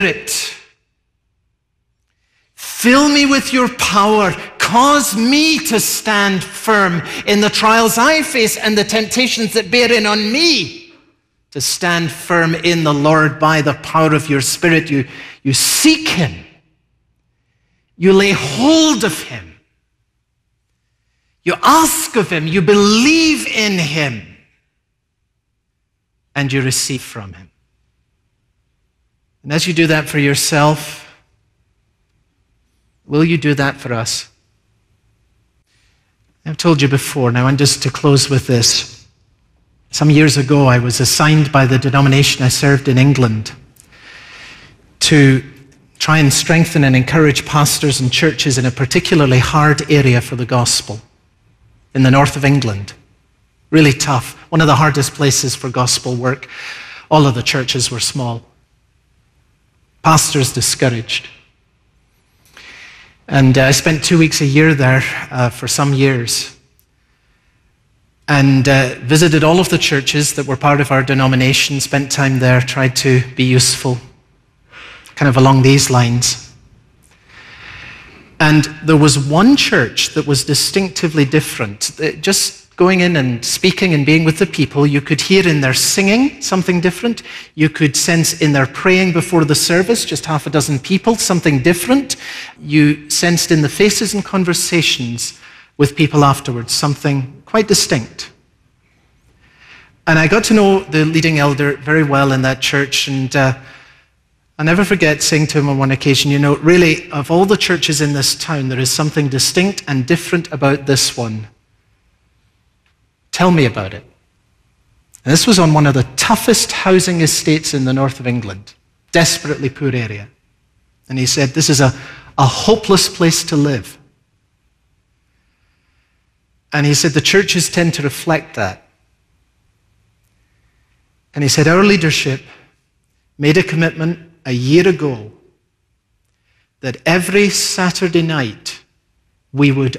Spirit. Fill me with your power. Cause me to stand firm in the trials I face and the temptations that bear in on me. To stand firm in the Lord by the power of your Spirit. You seek him. You lay hold of him. You ask of him. You believe in him. And you receive from him. And as you do that for yourself, will you do that for us? I've told you before now, and just to close with this. Some years ago, I was assigned by the denomination I served in England to try and strengthen and encourage pastors and churches in a particularly hard area for the gospel in the north of England. Really tough. One of the hardest places for gospel work. All of the churches were small. Pastors discouraged. And I spent 2 weeks a year there for some years and visited all of the churches that were part of our denomination, spent time there, tried to be useful, kind of along these lines. And there was one church that was distinctively different. Just going in and speaking and being with the people, you could hear in their singing something different. You could sense in their praying before the service, just half a dozen people, something different. You sensed in the faces and conversations with people afterwards something quite distinct. And I got to know the leading elder very well in that church, and I'll never forget saying to him on one occasion, you know, really, of all the churches in this town, there is something distinct and different about this one. Tell me about it. And this was on one of the toughest housing estates in the north of England, desperately poor area. And he said, this is a hopeless place to live. And he said, the churches tend to reflect that. And he said, our leadership made a commitment a year ago that every Saturday night we would